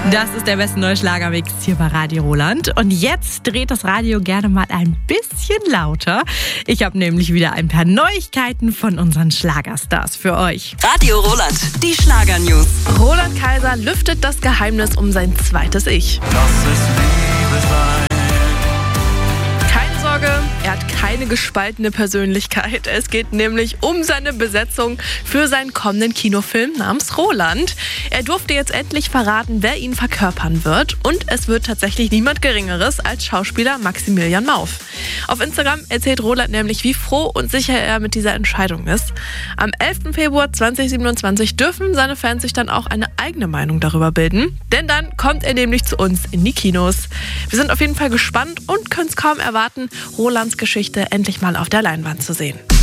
Das ist der beste neue Schlagermix hier bei Radio Roland. Und jetzt dreht das Radio gerne mal ein bisschen lauter. Ich habe nämlich wieder ein paar Neuigkeiten von unseren Schlagerstars für euch. Radio Roland, die Schlagernews. Roland Kaiser lüftet das Geheimnis um sein zweites Ich. Lass es Liebe sein. Keine Sorge, er hat keine gespaltene Persönlichkeit. Es geht nämlich um seine Besetzung für seinen kommenden Kinofilm namens Roland. Er durfte jetzt endlich verraten, wer ihn verkörpern wird. Und es wird tatsächlich niemand Geringeres als Schauspieler Maximilian Mauff. Auf Instagram erzählt Roland nämlich, wie froh und sicher er mit dieser Entscheidung ist. Am 11. Februar 2027 dürfen seine Fans sich dann auch eine eigene Meinung darüber bilden. Denn dann kommt er nämlich zu uns in die Kinos. Wir sind auf jeden Fall gespannt und können es kaum erwarten, Rolands Geschichte endlich mal auf der Leinwand zu sehen.